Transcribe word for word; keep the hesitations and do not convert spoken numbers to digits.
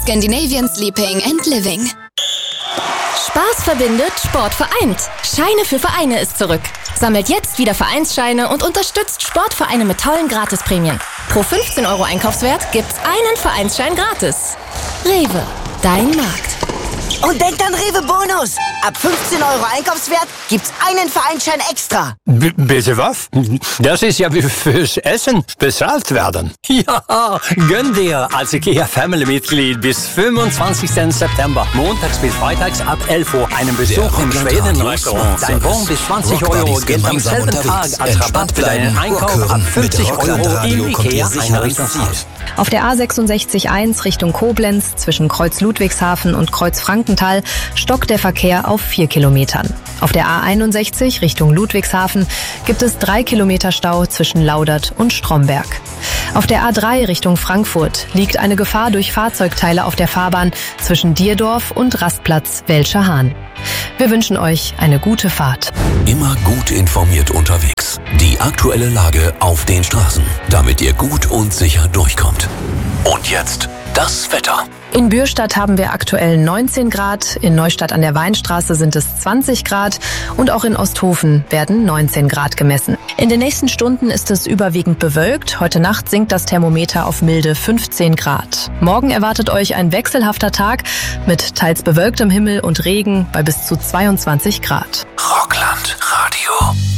Scandinavian Sleeping and Living. Spaß verbindet, Sport vereint. Scheine für Vereine ist zurück. Sammelt jetzt wieder Vereinsscheine und unterstützt Sportvereine mit tollen Gratisprämien. Pro fünfzehn Euro Einkaufswert gibt's einen Vereinsschein gratis. Rewe, dein Markt. Und denkt an Rewe Bonus. Ab fünfzehn Euro Einkaufswert gibt's einen Vereinsschein extra. B- bitte was? Das ist ja wie fürs Essen bezahlt werden. Ja, gönn dir als IKEA Family-Mitglied bis fünfundzwanzigsten September, montags bis freitags ab elf Uhr, einen Besuch im Schweden-Restaurant. Dein Bon bis zwanzig Euro gilt am selben Tag als Rabatt für deinen Einkauf ab fünfzig Euro im IKEA-Einrichtungshaus. Auf der A sechsundsechzig eins Richtung Koblenz zwischen Kreuz Ludwigshafen und Kreuz Frankenthal stockt der Verkehr auf vier Kilometern. Auf der A einundsechzig Richtung Ludwigshafen gibt es drei Kilometer Stau zwischen Laudert und Stromberg. Auf der A drei Richtung Frankfurt liegt eine Gefahr durch Fahrzeugteile auf der Fahrbahn zwischen Dierdorf und Rastplatz Welscher Hahn. Wir wünschen euch eine gute Fahrt. Immer gut informiert unterwegs. Die aktuelle Lage auf den Straßen, damit ihr gut und sicher durchkommt. Und jetzt das Wetter. In Bürstadt haben wir aktuell neunzehn Grad, in Neustadt an der Weinstraße sind es zwanzig Grad und auch in Osthofen werden neunzehn Grad gemessen. In den nächsten Stunden ist es überwiegend bewölkt. Heute Nacht sinkt das Thermometer auf milde fünfzehn Grad. Morgen erwartet euch ein wechselhafter Tag mit teils bewölktem Himmel und Regen bei bis zu zweiundzwanzig Grad. Rockland